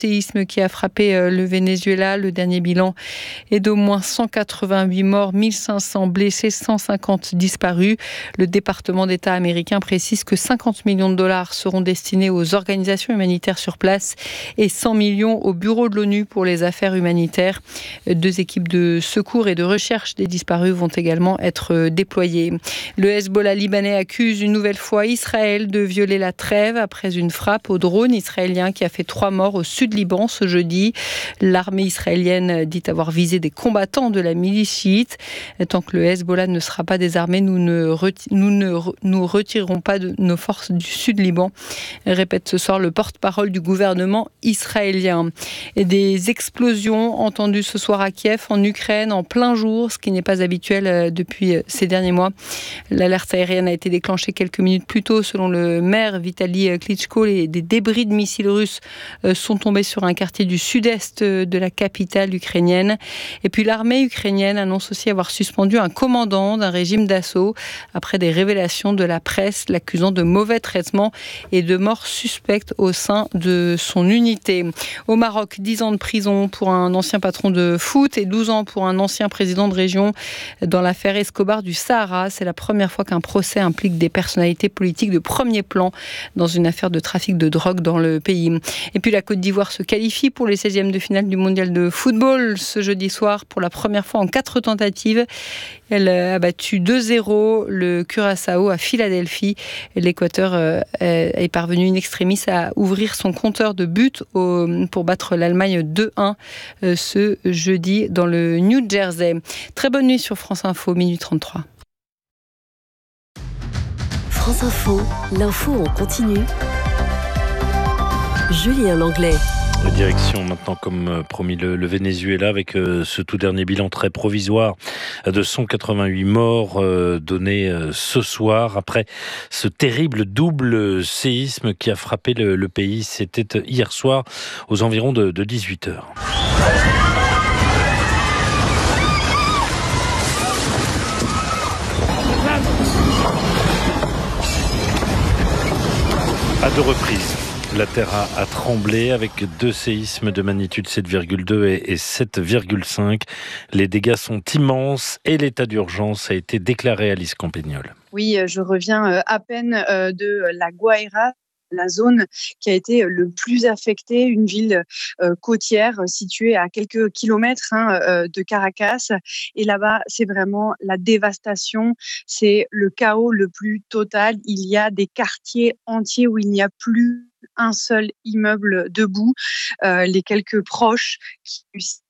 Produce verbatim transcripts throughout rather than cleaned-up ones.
séisme qui a frappé le Venezuela. Le dernier bilan est d'au moins cent quatre-vingt-huit morts, mille cinq cents blessés, cent cinquante disparus. Le département d'État américain précise que cinquante millions de dollars seront destinés aux organisations humanitaires sur place et cent millions au bureau de l'ONU pour les affaires humanitaires. Deux équipes de secours et de recherche des disparus vont également être déployées. Le Hezbollah libanais accuse une nouvelle fois Israël de violer la trêve après une frappe au drone israélien qui a fait trois morts au sud Liban ce jeudi. L'armée israélienne dit avoir visé des combattants de la milice chiite. Tant que le Hezbollah ne sera pas désarmé, nous ne, reti- nous ne re- nous retirerons pas de nos forces du sud Liban, répète ce soir le porte-parole du gouvernement israélien. Et des explosions entendues ce soir à Kiev, en Ukraine, en plein jour, ce qui n'est pas habituel depuis ces derniers mois. L'alerte aérienne a été déclenchée quelques minutes plus tôt, selon le maire Vitali Klitschko. Les, des débris de missiles russes sont tombés sur un quartier du sud-est de la capitale ukrainienne. Et puis l'armée ukrainienne annonce aussi avoir suspendu un commandant d'un régime d'assaut après des révélations de la presse l'accusant de mauvais traitements et de morts suspectes au sein de son unité. Au Maroc, dix ans de prison pour un ancien patron de foot et douze ans pour un ancien président de région dans l'affaire Escobar du Sahara. C'est la première fois qu'un procès implique des personnalités politiques de premier plan dans une affaire de trafic de drogue dans le pays. Et puis la Côte d'Ivoire se qualifie pour les seizièmes de finale du mondial de football ce jeudi soir pour la première fois en quatre tentatives. Elle a battu deux zéro le Curaçao à Philadelphie. L'Équateur est parvenu in extremis à ouvrir son compteur de buts pour battre l'Allemagne deux un ce jeudi dans le New Jersey. Très bonne nuit sur France Info, minuit trente-trois. France Info, l'info en continu. Julien Langlais. Direction maintenant, comme promis, le, le Venezuela avec euh, ce tout dernier bilan très provisoire de cent quatre-vingt-huit morts euh, donné euh, ce soir après ce terrible double séisme qui a frappé le, le pays. C'était hier soir aux environs de, de dix-huit heures. À deux reprises, la Terre a, a tremblé avec deux séismes de magnitude sept virgule deux et, et sept virgule cinq. Les dégâts sont immenses et l'état d'urgence a été déclaré. Alice Campagnol. Oui, je reviens à peine de La Guaira, la zone qui a été le plus affectée, une ville euh, côtière située à quelques kilomètres hein, euh, de Caracas. Et là-bas, c'est vraiment la dévastation, c'est le chaos le plus total. Il y a des quartiers entiers où il n'y a plus un seul immeuble debout. Euh, les quelques proches qui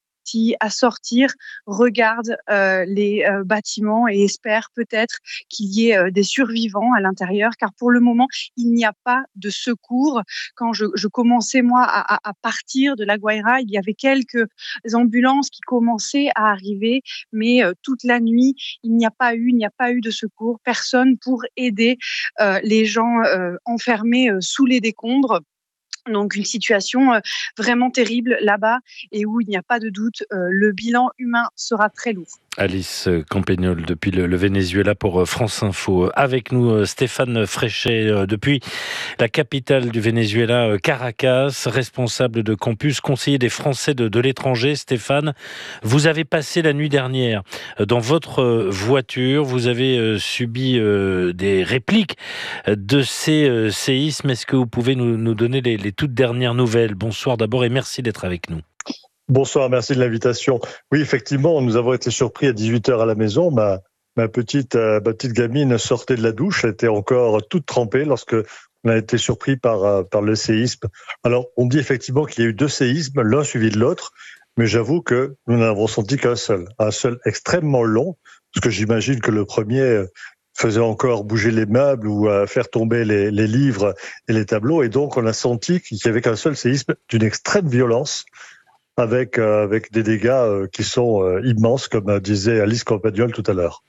à sortir, regardent euh, les euh, bâtiments et espèrent peut-être qu'il y ait euh, des survivants à l'intérieur, car pour le moment, il n'y a pas de secours. Quand je, je commençais, moi, à, à partir de La Guaira, il y avait quelques ambulances qui commençaient à arriver, mais euh, toute la nuit, il n'y a pas eu, il n'y a pas eu de secours, personne pour aider euh, les gens euh, enfermés euh, sous les décombres. Donc une situation euh, vraiment terrible là-bas et où il n'y a pas de doute, euh, le bilan humain sera très lourd. Alice Campagnol depuis le, le Venezuela pour France Info. Avec nous Stéphane Fréchet depuis la capitale du Venezuela, Caracas, responsable de campus, conseiller des Français de, de l'étranger. Stéphane, vous avez passé la nuit dernière dans votre voiture, vous avez subi des répliques de ces séismes. Est-ce que vous pouvez nous, nous donner les, les toutes dernières nouvelles? Bonsoir d'abord et merci d'être avec nous. Bonsoir, merci de l'invitation. Oui, effectivement, nous avons été surpris à dix-huit heures à la maison. Ma, ma, petite, euh, ma petite gamine sortait de la douche, elle était encore toute trempée lorsque on a été surpris par, euh, par le séisme. Alors, on dit effectivement qu'il y a eu deux séismes, l'un suivi de l'autre, mais j'avoue que nous n'avons senti qu'un seul, un seul extrêmement long, parce que j'imagine que le premier faisait encore bouger les meubles ou euh, faire tomber les, les livres et les tableaux, et donc on a senti qu'il n'y avait qu'un seul séisme d'une extrême violence, avec euh, avec des dégâts euh, qui sont euh, immenses, comme euh, disait Alice Campagnol tout à l'heure.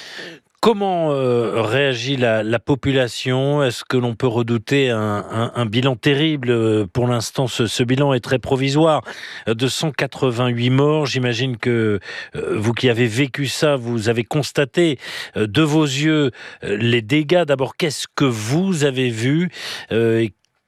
Comment euh, réagit la, la population? Est-ce que l'on peut redouter un, un, un bilan terrible? Pour l'instant, ce, ce bilan est très provisoire. De cent quatre-vingt-huit morts, j'imagine que euh, vous qui avez vécu ça, vous avez constaté euh, de vos yeux euh, les dégâts. D'abord, qu'est-ce que vous avez vu euh, et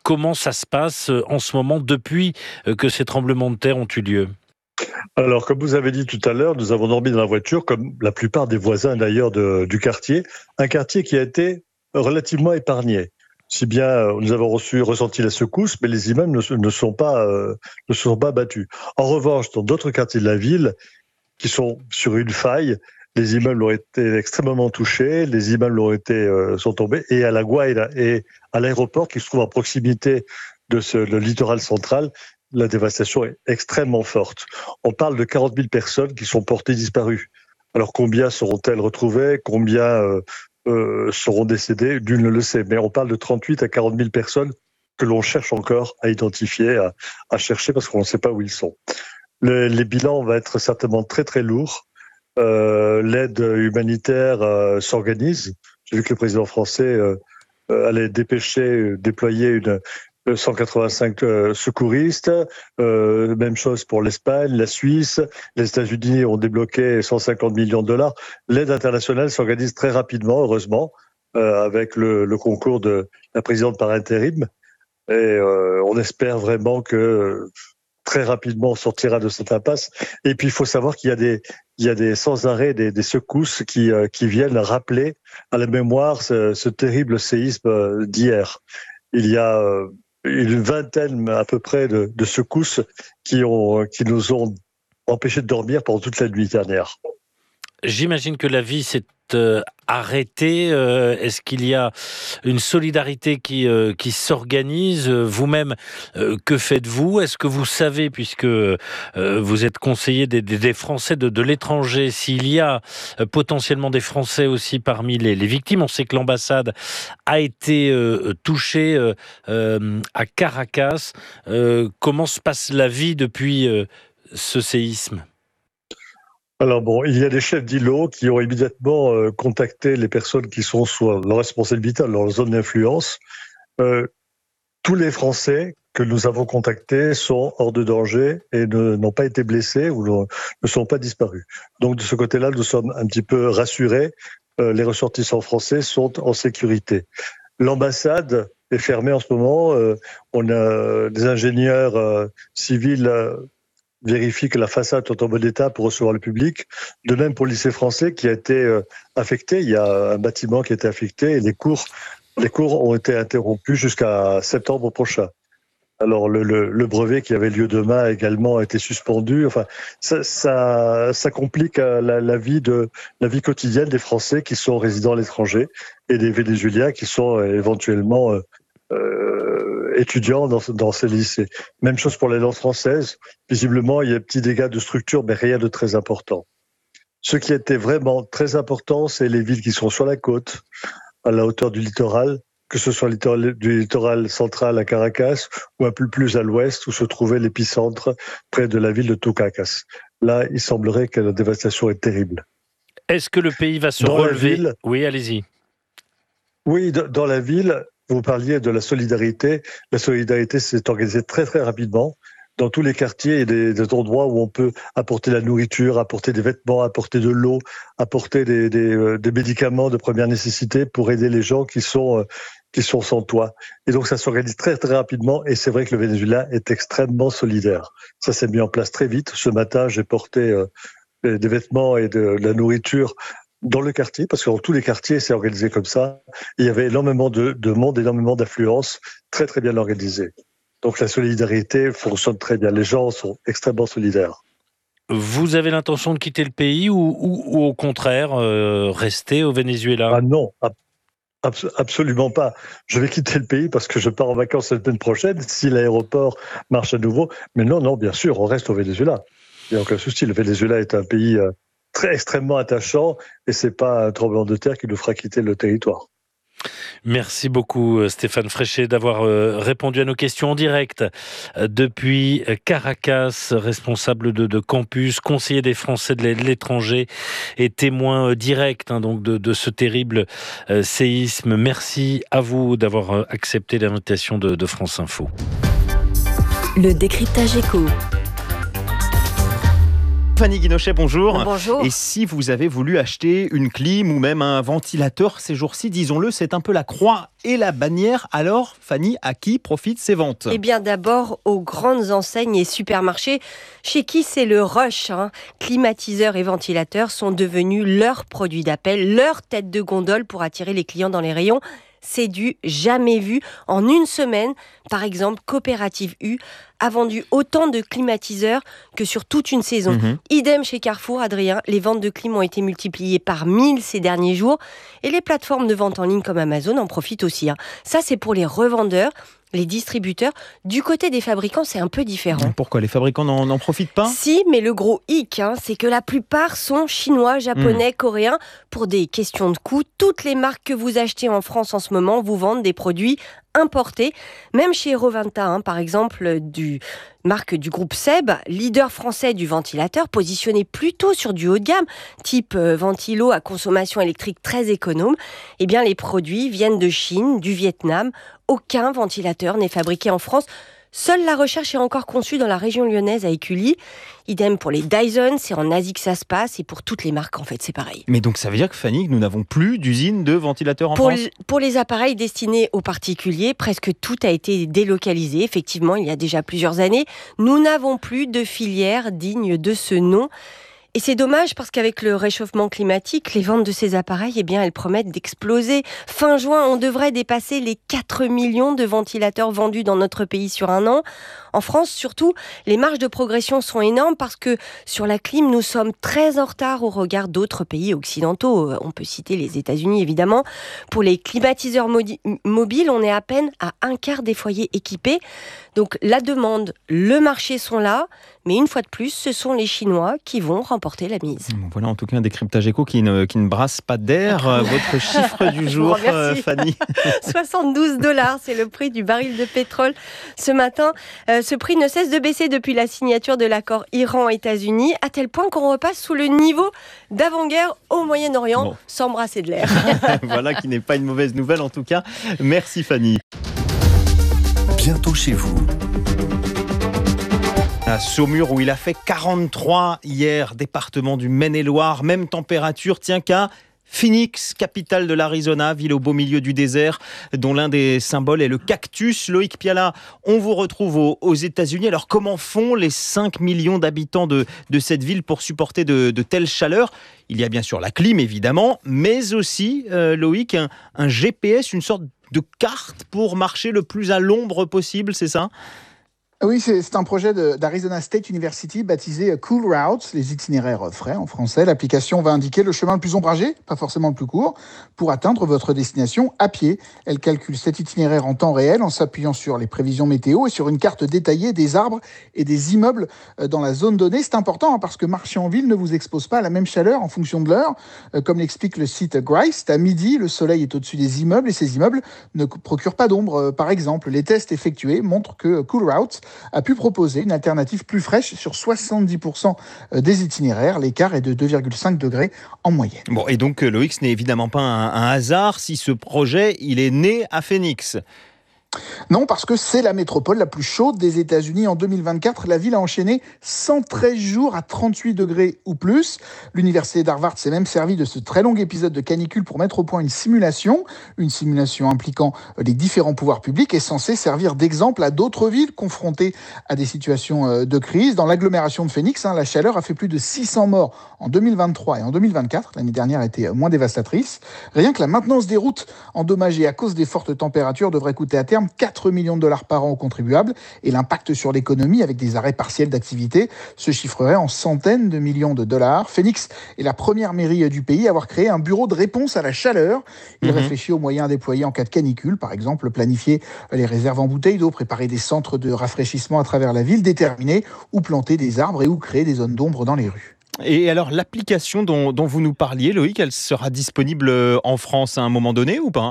comment ça se passe en ce moment depuis que ces tremblements de terre ont eu lieu? Alors, comme vous avez dit tout à l'heure, nous avons dormi dans la voiture, comme la plupart des voisins d'ailleurs de, du quartier, un quartier qui a été relativement épargné. Si bien, euh, nous avons reçu, ressenti la secousse, mais les immeubles ne, ne, sont pas, euh, ne se sont pas battus. En revanche, dans d'autres quartiers de la ville, qui sont sur une faille, les immeubles ont été extrêmement touchés, les immeubles ont été, euh, sont tombés, et à La Guaira et à l'aéroport, qui se trouve à proximité de ce, le littoral central, la dévastation est extrêmement forte. On parle de quarante mille personnes qui sont portées disparues. Alors combien seront-elles retrouvées? Combien euh, euh, seront décédées? Nul ne le sait. Mais on parle de trente-huit à quarante mille personnes que l'on cherche encore à identifier, à, à chercher, parce qu'on ne sait pas où ils sont. Le, les bilans vont être certainement très très lourds. Euh, l'aide humanitaire euh, s'organise. J'ai vu que le président français euh, euh, allait dépêcher, euh, déployer une cent quatre-vingt-cinq euh, secouristes, euh, même chose pour l'Espagne, la Suisse, les États-Unis ont débloqué cent cinquante millions de dollars. L'aide internationale s'organise très rapidement, heureusement, euh, avec le, le concours de la présidente par intérim. Et euh, on espère vraiment que euh, très rapidement on sortira de cette impasse. Et puis il faut savoir qu'il y a des, il y a des sans arrêt des, des secousses qui, euh, qui viennent rappeler à la mémoire ce, ce terrible séisme d'hier. Il y a euh, une vingtaine à peu près de, de secousses qui, ont, qui nous ont empêchés de dormir pendant toute la nuit dernière. J'imagine que la vie s'est euh, arrêtée. Euh, est-ce qu'il y a une solidarité qui, euh, qui s'organise? Vous-même, euh, que faites-vous? Est-ce que vous savez, puisque euh, vous êtes conseiller des, des, des Français de, de l'étranger, s'il y a euh, potentiellement des Français aussi parmi les, les victimes? On sait que l'ambassade a été euh, touchée euh, euh, à Caracas. Euh, comment se passe la vie depuis euh, ce séisme? Alors bon, il y a des chefs d'îlots qui ont immédiatement euh, contacté les personnes qui sont sous leur responsabilité, dans leur zone d'influence. Euh, tous les Français que nous avons contactés sont hors de danger et ne, n'ont pas été blessés ou ne, ne sont pas disparus. Donc de ce côté-là, nous sommes un petit peu rassurés. Euh, les ressortissants français sont en sécurité. L'ambassade est fermée en ce moment. Euh, on a des ingénieurs euh, civils euh, vérifie que la façade est en bon état pour recevoir le public. De même pour le lycée français qui a été euh, affecté. Il y a un bâtiment qui a été affecté et les cours, les cours ont été interrompus jusqu'à septembre prochain. Alors le, le, le brevet qui avait lieu demain a également été suspendu. Enfin, ça, ça, ça complique la, la vie de la vie quotidienne des Français qui sont résidents à l'étranger et des Vénézuéliens qui sont euh, éventuellement euh, Euh, étudiants dans, dans ces lycées. Même chose pour les langues françaises. Visiblement, il y a des petits dégâts de structure, mais rien de très important. Ce qui était vraiment très important, c'est les villes qui sont sur la côte, à la hauteur du littoral, que ce soit littoral, du littoral central à Caracas ou un peu plus à l'ouest où se trouvait l'épicentre près de la ville de Tucacas. Là, il semblerait que la dévastation est terrible. Est-ce que le pays va se dans relever? Ville, Oui, allez-y. Oui, dans la ville, vous parliez de la solidarité. La solidarité s'est organisée très très rapidement. Dans tous les quartiers, il y a des, des endroits où on peut apporter la nourriture, apporter des vêtements, apporter de l'eau, apporter des, des, des médicaments de première nécessité pour aider les gens qui sont, qui sont sans toit. Et donc ça s'organise très très rapidement et c'est vrai que le Venezuela est extrêmement solidaire. Ça s'est mis en place très vite. Ce matin, j'ai porté euh, des vêtements et de, de la nourriture dans le quartier, parce que dans tous les quartiers, c'est organisé comme ça. Il y avait énormément de, de monde, énormément d'affluence, très très bien organisé. Donc la solidarité fonctionne très bien. Les gens sont extrêmement solidaires. Vous avez l'intention de quitter le pays ou, ou, ou au contraire euh, rester au Venezuela? Ah non, ab- absolument pas. Je vais quitter le pays parce que je pars en vacances la semaine prochaine si l'aéroport marche à nouveau. Mais non, non, bien sûr, on reste au Venezuela. Il n'y a aucun souci. Le Venezuela est un pays euh, très extrêmement attachant et c'est pas un tremblement de terre qui nous fera quitter le territoire. Merci beaucoup Stéphane Fréchet d'avoir répondu à nos questions en direct depuis Caracas, responsable de, de campus, conseiller des Français de l'étranger et témoin direct hein, donc de, de ce terrible euh, séisme. Merci à vous d'avoir accepté l'invitation de, de France Info. Le décryptage éco. Fanny Guinochet, bonjour. Bonjour. Et si vous avez voulu acheter une clim ou même un ventilateur ces jours-ci, disons-le, c'est un peu la croix et la bannière. Alors, Fanny, à qui profitent ces ventes ? Eh bien, d'abord, aux grandes enseignes et supermarchés, chez qui c'est le rush. Hein. Climatiseurs et ventilateurs sont devenus leurs produits d'appel, leur tête de gondole pour attirer les clients dans les rayons. C'est du jamais vu. En une semaine, par exemple, Coopérative U a vendu autant de climatiseurs que sur toute une saison. Mmh. Idem chez Carrefour, Adrien, les ventes de clim ont été multipliées par mille ces derniers jours. Et les plateformes de vente en ligne comme Amazon en profitent aussi. Hein. Ça, c'est pour les revendeurs. Les distributeurs, du côté des fabricants, c'est un peu différent. Pourquoi les fabricants n'en, n'en profitent pas ? Si, mais le gros hic, hein, c'est que la plupart sont chinois, japonais, mmh. coréens. Pour des questions de coût, toutes les marques que vous achetez en France en ce moment vous vendent des produits importés. Même chez Roventa, hein, par exemple, du marque du groupe Seb, leader français du ventilateur, positionné plutôt sur du haut de gamme, type euh, ventilo à consommation électrique très économe, eh bien les produits viennent de Chine, du Vietnam. Aucun ventilateur n'est fabriqué en France. Seule la recherche est encore conçue dans la région lyonnaise à Écully. Idem pour les Dyson, c'est en Asie que ça se passe et pour toutes les marques en fait c'est pareil. Mais donc ça veut dire que Fanny, nous n'avons plus d'usine de ventilateurs en pour France ? l- Pour les appareils destinés aux particuliers, presque tout a été délocalisé. Effectivement, il y a déjà plusieurs années, nous n'avons plus de filière digne de ce nom. Et c'est dommage parce qu'avec le réchauffement climatique, les ventes de ces appareils, eh bien, elles promettent d'exploser. Fin juin, on devrait dépasser les quatre millions de ventilateurs vendus dans notre pays sur un an. En France, surtout, les marges de progression sont énormes parce que sur la clim, nous sommes très en retard au regard d'autres pays occidentaux. On peut citer les États-Unis, évidemment. Pour les climatiseurs modi- mobiles, on est à peine à un quart des foyers équipés. Donc la demande, le marché sont là, mais une fois de plus, ce sont les Chinois qui vont remporter la mise. Bon, voilà en tout cas un décryptage éco qui ne, qui ne brasse pas d'air. Euh, votre chiffre du jour, euh, Fanny. soixante-douze dollars, c'est le prix du baril de pétrole ce matin. Euh, ce prix ne cesse de baisser depuis la signature de l'accord Iran-États-Unis, à tel point qu'on repasse sous le niveau d'avant-guerre au Moyen-Orient, bon. sans brasser de l'air. Voilà qui n'est pas une mauvaise nouvelle en tout cas. Merci Fanny. Bientôt chez vous. À Saumur où il a fait quarante-trois hier, département du Maine-et-Loire, même température, tiens qu'à Phoenix, capitale de l'Arizona, ville au beau milieu du désert, dont l'un des symboles est le cactus. Loïc Piala, on vous retrouve aux, aux États-Unis. Alors comment font les cinq millions d'habitants de, de cette ville pour supporter de, de telles chaleurs ? Il y a bien sûr la clim évidemment, mais aussi, euh, Loïc, un, un G P S, une sorte de carte pour marcher le plus à l'ombre possible, c'est ça ? Oui, c'est, c'est un projet de, d'Arizona State University baptisé Cool Routes, les itinéraires frais en français. L'application va indiquer le chemin le plus ombragé, pas forcément le plus court, pour atteindre votre destination à pied. Elle calcule cet itinéraire en temps réel en s'appuyant sur les prévisions météo et sur une carte détaillée des arbres et des immeubles dans la zone donnée. C'est important hein, parce que marcher en ville ne vous expose pas à la même chaleur en fonction de l'heure. Euh, comme l'explique le site Grist, à midi, le soleil est au-dessus des immeubles et ces immeubles ne procurent pas d'ombre. Euh, par exemple, les tests effectués montrent que Cool Routes a pu proposer une alternative plus fraîche sur soixante-dix pour cent des itinéraires. L'écart est de deux virgule cinq degrés en moyenne. Bon, et donc Loïc, ce n'est évidemment pas un, un hasard si ce projet il est né à Phoenix. Non, parce que c'est la métropole la plus chaude des États-Unis. En deux mille vingt-quatre, la ville a enchaîné cent treize jours à trente-huit degrés ou plus. L'université d'Harvard s'est même servi de ce très long épisode de canicule pour mettre au point une simulation. Une simulation impliquant les différents pouvoirs publics est censée servir d'exemple à d'autres villes confrontées à des situations de crise. Dans l'agglomération de Phoenix, hein, la chaleur a fait plus de six cents morts en deux mille vingt-trois et en deux mille vingt-quatre. L'année dernière a été moins dévastatrice. Rien que la maintenance des routes endommagées à cause des fortes températures devrait coûter à terme quatre millions de dollars par an aux contribuables et l'impact sur l'économie avec des arrêts partiels d'activité se chiffrerait en centaines de millions de dollars. Phoenix est la première mairie du pays à avoir créé un bureau de réponse à la chaleur. Il mmh. réfléchit aux moyens déployés en cas de canicule, par exemple planifier les réserves en bouteilles d'eau, préparer des centres de rafraîchissement à travers la ville, déterminer où planter des arbres et où créer des zones d'ombre dans les rues. Et alors l'application dont, dont vous nous parliez, Loïc, elle sera disponible en France à un moment donné ou pas ?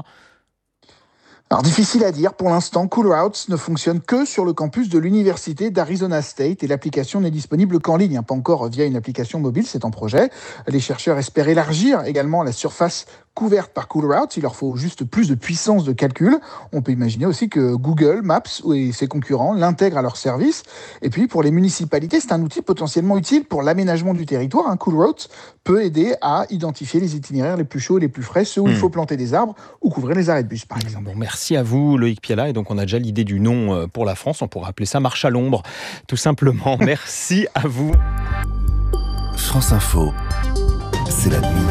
Alors, difficile à dire. Pour l'instant, Cool Routes ne fonctionne que sur le campus de l'université d'Arizona State et l'application n'est disponible qu'en ligne, hein, pas encore via une application mobile, c'est en projet. Les chercheurs espèrent élargir également la surface couvertes par Cooler Out. Il leur faut juste plus de puissance de calcul. On peut imaginer aussi que Google Maps et ses concurrents l'intègrent à leur service. Et puis, pour les municipalités, c'est un outil potentiellement utile pour l'aménagement du territoire. Un Cooler Out peut aider à identifier les itinéraires les plus chauds et les plus frais, ceux où mmh. il faut planter des arbres ou couvrir les arrêts de bus, par exemple. Bon, merci à vous, Loïc Piala. Et donc, on a déjà l'idée du nom pour la France. On pourrait appeler ça Marche à l'ombre, tout simplement. Merci à vous. France Info, c'est la nuit.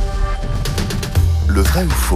Le vrai ou faux ?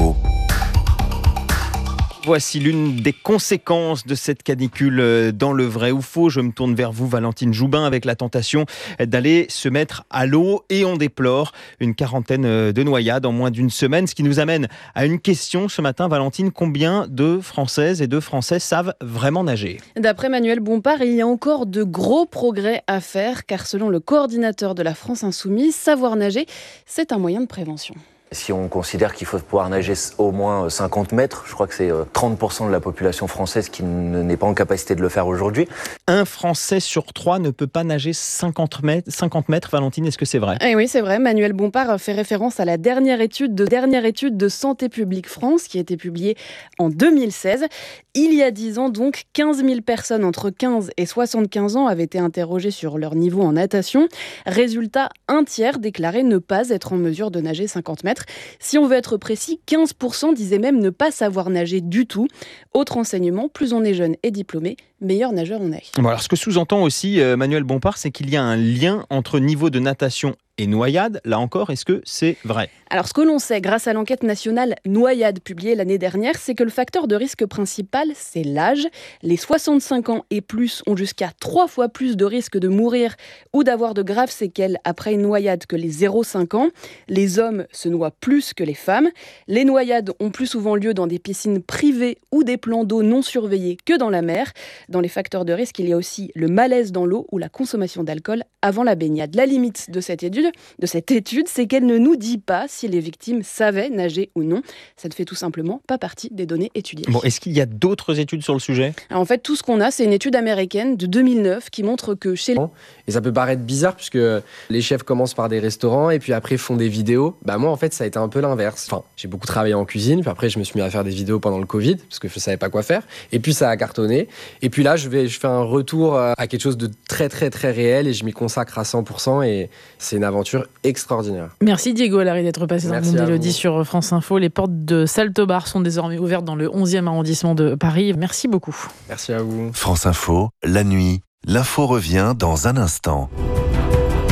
Voici l'une des conséquences de cette canicule dans le vrai ou faux. Je me tourne vers vous, Valentine Joubin, avec la tentation d'aller se mettre à l'eau. Et on déplore une quarantaine de noyades en moins d'une semaine. Ce qui nous amène à une question ce matin, Valentine. Combien de Françaises et de Français savent vraiment nager ? D'après Manuel Bompard, il y a encore de gros progrès à faire. Car selon le coordinateur de la France Insoumise, savoir nager, c'est un moyen de prévention. Si on considère qu'il faut pouvoir nager au moins cinquante mètres, je crois que c'est trente pour cent de la population française qui n'est pas en capacité de le faire aujourd'hui. Un Français sur trois ne peut pas nager cinquante mètres. cinquante mètres, Valentine, est-ce que c'est vrai ? Eh oui, c'est vrai. Manuel Bompard fait référence à la dernière étude de, dernière étude de Santé publique France qui a été publiée en deux mille seize. Il y a dix ans, donc, quinze mille personnes entre quinze et soixante-quinze ans avaient été interrogées sur leur niveau en natation. Résultat, un tiers déclarait ne pas être en mesure de nager cinquante mètres. Si on veut être précis, quinze pour cent disaient même ne pas savoir nager du tout. Autre enseignement, plus on est jeune et diplômé, meilleur nageur on est. Bon, alors ce que sous-entend aussi euh, Manuel Bompard, c'est qu'il y a un lien entre niveau de natation et noyade. Là encore, est-ce que c'est vrai ? Alors, ce que l'on sait grâce à l'enquête nationale Noyade publiée l'année dernière, c'est que le facteur de risque principal, c'est l'âge. Les soixante-cinq ans et plus ont jusqu'à trois fois plus de risque de mourir ou d'avoir de graves séquelles après une noyade que les zéro virgule cinq ans. Les hommes se noient plus que les femmes. Les noyades ont plus souvent lieu dans des piscines privées ou des plans d'eau non surveillés que dans la mer. Dans les facteurs de risque, il y a aussi le malaise dans l'eau ou la consommation d'alcool avant la baignade. La limite de cette étude, de cette étude, c'est qu'elle ne nous dit pas si les victimes savaient nager ou non. Ça ne fait tout simplement pas partie des données étudiées. Bon, est-ce qu'il y a d'autres études sur le sujet ? Alors en fait, tout ce qu'on a, c'est une étude américaine de deux mille neuf qui montre que chez les... Et ça peut paraître bizarre puisque les chefs commencent par des restaurants et puis après font des vidéos. Bah moi, en fait, ça a été un peu l'inverse. Enfin, j'ai beaucoup travaillé en cuisine, puis après, je me suis mis à faire des vidéos pendant le Covid parce que je savais pas quoi faire. Et puis, ça a cartonné. Et puis là, je vais, je fais un retour à quelque chose de très, très, très réel et je m'y consacre à cent pour cent et c'est une aventure extraordinaire. Merci Diego Allary d'être passé dans le monde d'Élodie sur France Info. Les portes de Salto Bar sont désormais ouvertes dans le onzième arrondissement de Paris. Merci beaucoup. Merci à vous. France Info, la nuit, l'info revient dans un instant.